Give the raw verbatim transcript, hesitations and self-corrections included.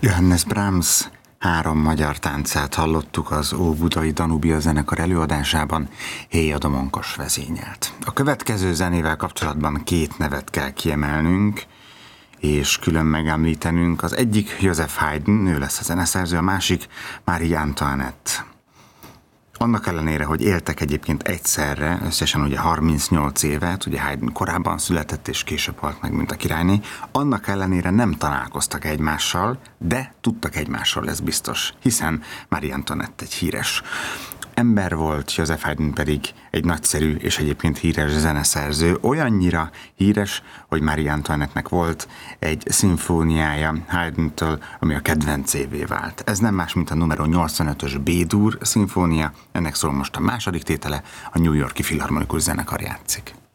Johannes Brahms három magyar táncát hallottuk az Óbudai Danubia zenekar előadásában, Héja Domonkos vezényelt. A következő zenével kapcsolatban két nevet kell kiemelnünk, és külön megemlítenünk. Az egyik Joseph Haydn, ő lesz a zeneszerző, a másik Marie Antoinette. Annak ellenére, hogy éltek egyébként egyszerre, összesen ugye harmincnyolc évet, ugye Haydn korábban született és később halt meg, mint a királyné, annak ellenére nem találkoztak egymással, de tudtak egymásról, ez biztos, hiszen Marie Antoinette egy híres ember volt, Joseph Haydn pedig egy nagyszerű és egyébként híres zeneszerző, olyannyira híres, hogy Marie Antoinette-nek volt egy szimfóniája Haydntől, ami a kedvencévé vált. Ez nem más, mint a numero nyolcvanötös B-dur szimfónia, ennek szól most a második tétele, a New York-i Filharmonikus Zenekar játszik.